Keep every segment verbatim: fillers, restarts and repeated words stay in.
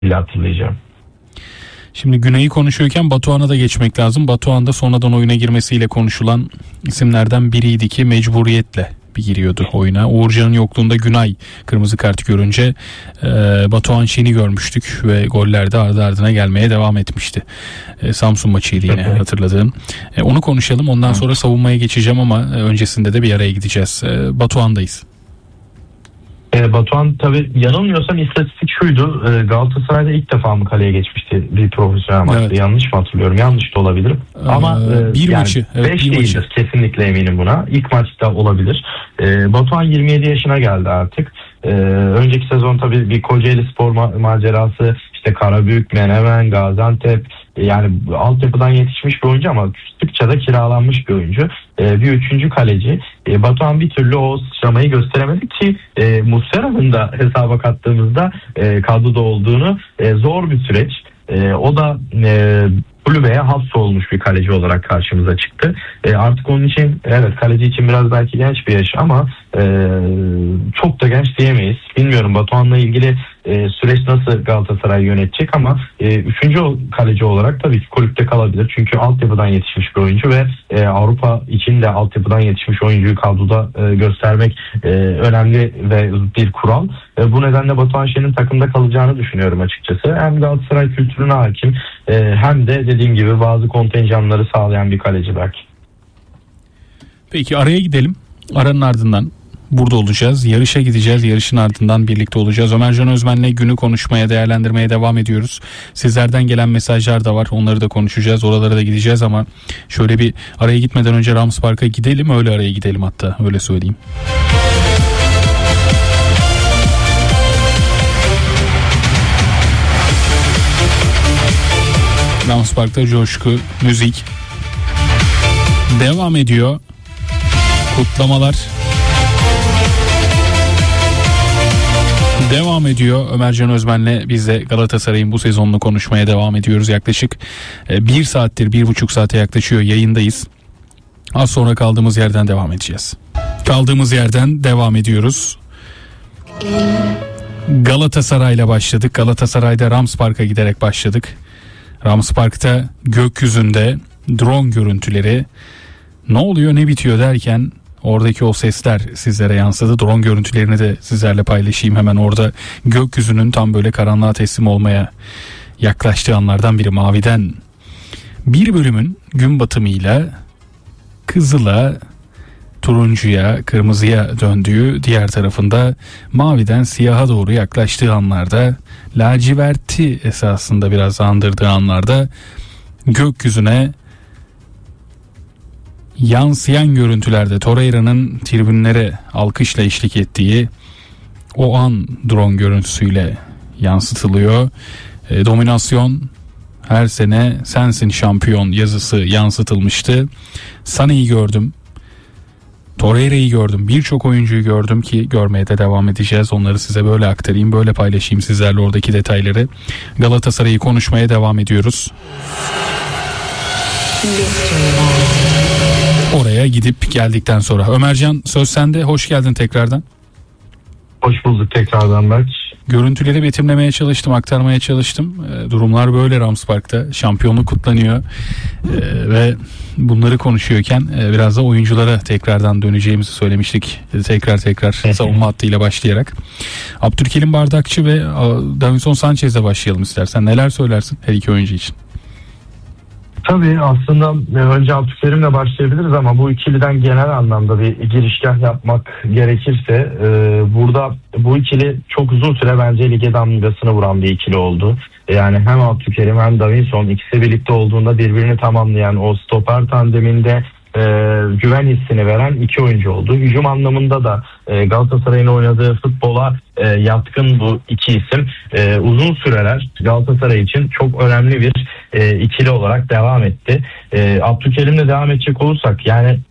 hatırlayacağım. Şimdi Güney'i konuşuyorken Batuhan'a da geçmek lazım. Batuhan da sonradan oyuna girmesiyle konuşulan isimlerden biriydi ki mecburiyetle bir giriyordu oyuna. Uğurcan'ın yokluğunda Günay kırmızı kart görünce e, Batuhan Şen'i görmüştük ve goller de ardı ardına gelmeye devam etmişti. E, Samsun maçıydı yine hatırladığım. E, onu konuşalım, ondan sonra savunmaya geçeceğim ama e, öncesinde de bir araya gideceğiz. E, Batuhan'dayız. E, Batuhan tabii yanılmıyorsam istatistik şuydu. E, Galatasaray'da ilk defa mı kaleye geçmişti bir profesyonel maçta? Evet. Yanlış mı hatırlıyorum? Yanlış da olabilir. Ee, Ama e, bir yani maçı. Evet, beş bir değildir. maçı. Kesinlikle eminim buna. İlk maçta olabilir. E, Batuhan yirmi yedi yaşına geldi artık. E, önceki sezon tabii bir Kocaeli Spor ma- macerası, işte Karabük, Menemen, Gaziantep, yani altyapıdan yetişmiş bir oyuncu ama küçükçe de kiralanmış bir oyuncu. Ee, bir üçüncü kaleci. Ee, Batuhan bir türlü o sıçramayı gösteremedi ki e, Muslera'nın da hesaba kattığımızda e, kadroda olduğunu e, zor bir süreç. E, o da e, kulübeye hapsolmuş bir kaleci olarak karşımıza çıktı. E, artık onun için, evet, kaleci için biraz belki genç bir yaş ama e, çok da genç diyemeyiz. Bilmiyorum Batuhan'la ilgili e, süreç nasıl Galatasaray yönetecek ama e, üçüncü kaleci olarak tabii ki kulüpte kalabilir. Çünkü altyapıdan yetişmiş bir oyuncu ve e, Avrupa için de altyapıdan yetişmiş oyuncuyu kadroda e, göstermek e, önemli ve bir kural. E, bu nedenle Batuhan Şen'in takımda kalacağını düşünüyorum açıkçası. Hem Galatasaray kültürüne hakim e, hem de dediğim gibi bazı kontenjanları sağlayan bir kaleci belki. Peki araya gidelim. Aranın ardından burada olacağız. Yarışa gideceğiz. Yarışın ardından birlikte olacağız. Ömercan Özmen'le günü konuşmaya, değerlendirmeye devam ediyoruz. Sizlerden gelen mesajlar da var. Onları da konuşacağız. Oralara da gideceğiz ama şöyle bir araya gitmeden önce Rams Park'a gidelim. Öyle araya gidelim hatta. Öyle söyleyeyim. Rams Park'ta coşku, müzik devam ediyor. Kutlamalar devam ediyor. Ömercan Özmen'le biz de Galatasaray'ın bu sezonunu konuşmaya devam ediyoruz. Yaklaşık bir saattir, bir buçuk saate yaklaşıyor yayındayız. Az sonra kaldığımız yerden devam edeceğiz. Kaldığımız yerden devam ediyoruz. Galatasaray'la başladık. Galatasaray'da Rams Park'a giderek başladık. Rams Park'ta gökyüzünde drone görüntüleri, ne oluyor ne bitiyor derken oradaki o sesler sizlere yansıdı. Drone görüntülerini de sizlerle paylaşayım hemen. Orada gökyüzünün tam böyle karanlığa teslim olmaya yaklaştığı anlardan biri. Maviden bir bölümün gün batımıyla kızıla, turuncuya, kırmızıya döndüğü, diğer tarafında maviden siyaha doğru yaklaştığı anlarda, laciverti esasında biraz andırdığı anlarda gökyüzüne yansıyan görüntülerde Torreira'nın tribünlere alkışla eşlik ettiği o an drone görüntüsüyle yansıtılıyor. E, dominasyon, her sene sensin şampiyon yazısı yansıtılmıştı. Sané'yi gördüm. Torreira'yı gördüm. Birçok oyuncuyu gördüm ki görmeye de devam edeceğiz. Onları size böyle aktarayım, böyle paylaşayım sizlerle oradaki detayları. Galatasaray'ı konuşmaya devam ediyoruz. Oraya gidip geldikten sonra. Ömercan, söz sende. Hoş geldin tekrardan. Hoş bulduk tekrardan Berk. Görüntüleri betimlemeye çalıştım, aktarmaya çalıştım. E, durumlar böyle Rams Park'ta. Şampiyonluk kutlanıyor. E, ve bunları konuşuyorken e, biraz da oyunculara tekrardan döneceğimizi söylemiştik. E, tekrar tekrar savunma hattıyla başlayarak. Abdülkerim Bardakçı ve Davinson Sanchez'le başlayalım istersen. Neler söylersin her iki oyuncu için? Tabii aslında önce Abdülkerim'le başlayabiliriz ama bu ikiliden genel anlamda bir girişgah yapmak gerekirse e, burada bu ikili çok uzun süre bence lige damgasını vuran bir ikili oldu. Yani hem Abdülkerim hem Davinson ikisi birlikte olduğunda birbirini tamamlayan o stoper tandeminde e, güven hissini veren iki oyuncu oldu. Hücum anlamında da e, Galatasaray'ın oynadığı futbola e, yatkın bu iki isim e, uzun süreler Galatasaray için çok önemli bir e, ikili olarak devam etti. E, Abdülkerim'le devam edecek olursak yani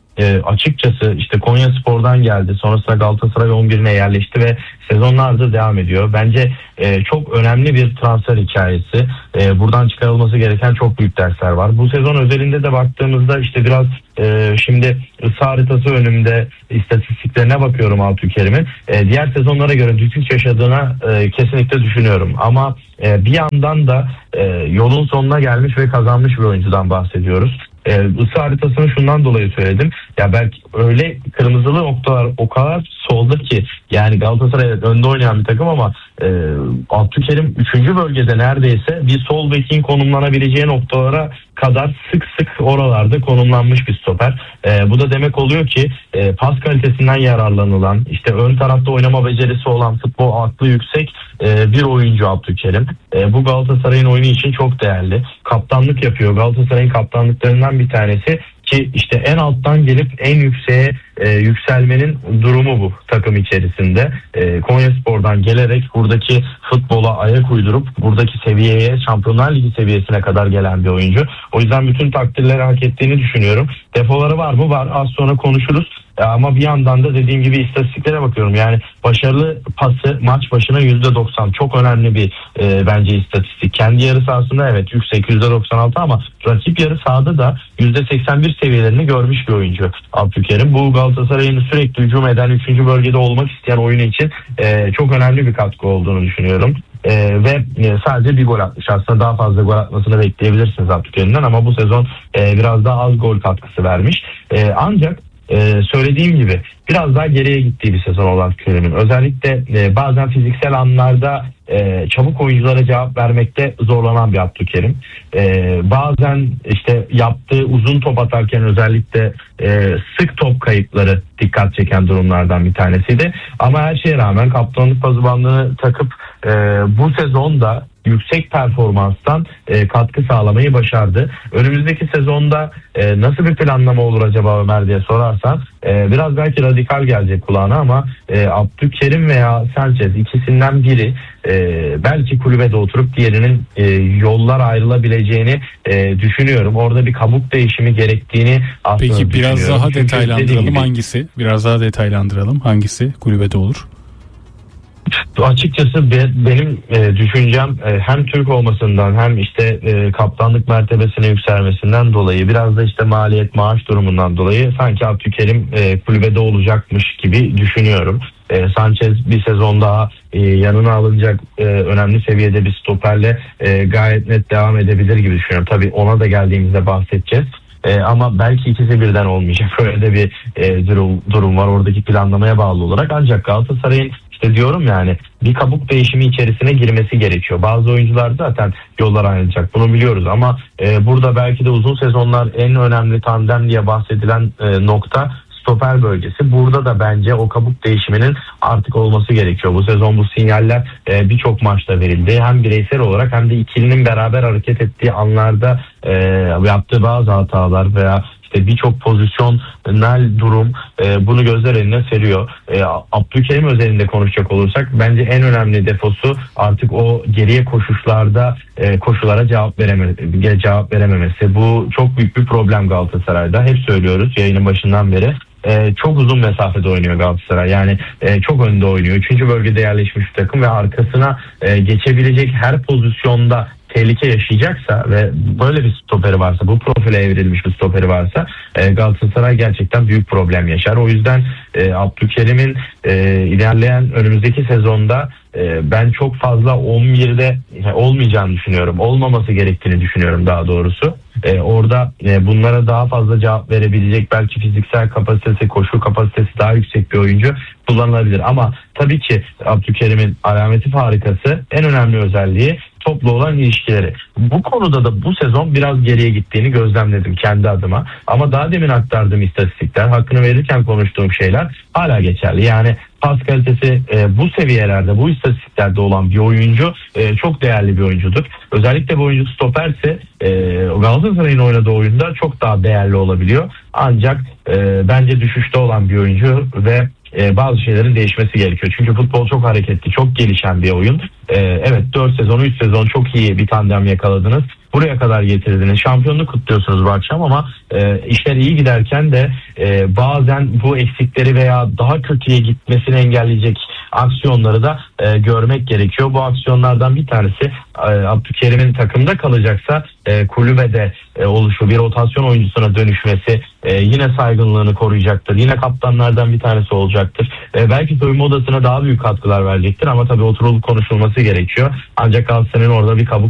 e, açıkçası işte Konyaspor'dan geldi. Sonrasında Galatasaray on birine yerleşti ve sezonlardır devam ediyor. Bence e, çok önemli bir transfer hikayesi. E, buradan çıkarılması gereken çok büyük dersler var. Bu sezon özelinde de baktığımızda işte biraz e, şimdi ısı haritası önümde, istatistiklerine bakıyorum Abdülkerim'in. E, diğer sezonlara göre düşüş yaşadığına e, kesinlikle düşünüyorum. Ama e, bir yandan da e, yolun sonuna gelmiş ve kazanmış bir oyuncudan bahsediyoruz. Ee, ısı haritasını şundan dolayı söyledim. Ya belki öyle kırmızılı noktalar o kadar solda ki, yani Galatasaray önde oynayan bir takım ama e, Abdülkerim üçüncü bölgede neredeyse bir sol bekin konumlanabileceği noktalara kadar sık sık oralarda konumlanmış bir stoper. E, bu da demek oluyor ki e, pas kalitesinden yararlanılan, işte ön tarafta oynama becerisi olan, futbol aklı yüksek e, bir oyuncu Abdülkerim. E, bu Galatasaray'ın oyunu için çok değerli. Kaptanlık yapıyor. Galatasaray'ın kaptanlıklarından bir tanesi ki işte en alttan gelip en yükseğe e, yükselmenin durumu bu takım içerisinde. E, Konyaspor'dan gelerek buradaki futbola ayak uydurup buradaki seviyeye, Şampiyonlar Ligi seviyesine kadar gelen bir oyuncu. O yüzden bütün takdirleri hak ettiğini düşünüyorum. Defoları var mı? Var. Az sonra konuşuruz. Ama bir yandan da dediğim gibi istatistiklere bakıyorum. Yani başarılı pası maç başına yüzde doksan, çok önemli bir e, bence istatistik. Kendi yarı sahasında evet yüksek yüzde doksan altı ama rakip yarı sahada da yüzde seksen bir seviyelerini görmüş bir oyuncu Abdülkerim. Bu Galatasaray'ın sürekli hücum eden, üçüncü bölgede olmak isteyen oyunu için e, çok önemli bir katkı olduğunu düşünüyorum. Ee, ve e, sadece bir gol atmış. Aslında daha fazla gol atmasını bekleyebilirsiniz Abdülkerim'den ama bu sezon e, biraz daha az gol katkısı vermiş. E, ancak Ee, söylediğim gibi biraz daha geriye gittiği bir sezon olan Abdülkerim'in. Özellikle e, bazen fiziksel anlarda e, çabuk oyunculara cevap vermekte zorlanan bir Abdülkerim. E, bazen işte yaptığı uzun top atarken özellikle e, sık top kayıpları dikkat çeken durumlardan bir tanesiydi. Ama her şeye rağmen kaptanlık pazıbanlığını takıp e, bu sezonda yüksek performanstan e, katkı sağlamayı başardı. Önümüzdeki sezonda e, nasıl bir planlama olur acaba Ömer diye sorarsan e, biraz belki radikal gelecek kulağına ama e, Abdülkerim veya Sanchez ikisinden biri e, belki kulübede oturup diğerinin e, yollar ayrılabileceğini e, düşünüyorum. Orada bir kabuk değişimi gerektiğini aslında Peki biraz düşünüyorum. daha Çünkü detaylandıralım gibi, hangisi? Biraz daha detaylandıralım hangisi kulübede olur? Açıkçası be, benim e, düşüncem e, hem Türk olmasından hem işte e, kaptanlık mertebesine yükselmesinden dolayı biraz da işte maliyet maaş durumundan dolayı sanki Abdülkerim e, kulübede olacakmış gibi düşünüyorum. E, Sanchez bir sezon daha e, yanına alınacak e, önemli seviyede bir stoperle e, gayet net devam edebilir gibi düşünüyorum. Tabii ona da geldiğimizde bahsedeceğiz. E, ama belki ikisi birden olmayacak. Öyle de bir e, durum, durum var oradaki planlamaya bağlı olarak. Ancak Galatasaray'ın işte diyorum yani bir kabuk değişimi içerisine girmesi gerekiyor. Bazı oyuncular zaten yollar ayrılacak. Bunu biliyoruz ama e, burada belki de uzun sezonlar en önemli tandem diye bahsedilen e, nokta stoper bölgesi. Burada da bence o kabuk değişiminin artık olması gerekiyor. Bu sezon bu sinyaller e, birçok maçta verildi. Hem bireysel olarak hem de ikilinin beraber hareket ettiği anlarda e, yaptığı bazı hatalar veya İşte birçok pozisyonel durum e, bunu gözler önüne seriyor. E, Abdülkerim özelinde konuşacak olursak bence en önemli defosu artık o geriye koşuşlarda e, koşulara cevap vereme, cevap verememesi. Bu çok büyük bir problem Galatasaray'da. Hep söylüyoruz yayının başından beri. Ee, çok uzun mesafede oynuyor Galatasaray. Yani e, çok önde oynuyor. Üçüncü bölgede yerleşmiş bir takım ve arkasına e, geçebilecek her pozisyonda tehlike yaşayacaksa ve böyle bir stoperi varsa, bu profile evrilmiş bir stoperi varsa e, Galatasaray gerçekten büyük problem yaşar. O yüzden e, Abdülkerim'in e, ilerleyen önümüzdeki sezonda e, ben çok fazla on birde olmayacağını düşünüyorum. Olmaması gerektiğini düşünüyorum daha doğrusu. E, orada e, bunlara daha fazla cevap verebilecek belki fiziksel kapasitesi, koşu kapasitesi daha yüksek bir oyuncu kullanılabilir. Ama tabii ki Abdülkerim'in alameti farikası, en önemli özelliği topla olan ilişkileri. Bu konuda da bu sezon biraz geriye gittiğini gözlemledim kendi adıma. Ama daha demin aktardığım istatistikler, hakkını verirken konuştuğum şeyler hala geçerli. Yani pas kalitesi e, bu seviyelerde, bu istatistiklerde olan bir oyuncu e, çok değerli bir oyuncudur. Özellikle bu oyuncu stoperse e, Galatasaray'ın oynadığı oyunda çok daha değerli olabiliyor. Ancak e, bence düşüşte olan bir oyuncu ve e, bazı şeylerin değişmesi gerekiyor. Çünkü futbol çok hareketli, çok gelişen bir oyun. E, evet dört sezon, üç sezon çok iyi bir tandem yakaladınız. Buraya kadar getirdiniz. Şampiyonluk kutluyorsunuz bu akşam ama e, işler iyi giderken de e, bazen bu eksikleri veya daha kötüye gitmesini engelleyecek aksiyonları da e, görmek gerekiyor. Bu aksiyonlardan bir tanesi e, Abdülkerim'in takımda kalacaksa e, kulübede e, oluşu, bir rotasyon oyuncusuna dönüşmesi e, yine saygınlığını koruyacaktır. Yine kaptanlardan bir tanesi olacaktır. E, belki soyunma odasına daha büyük katkılar verecektir ama tabii oturulup konuşulması gerekiyor. Ancak Galatasaray'ın orada bir kabuk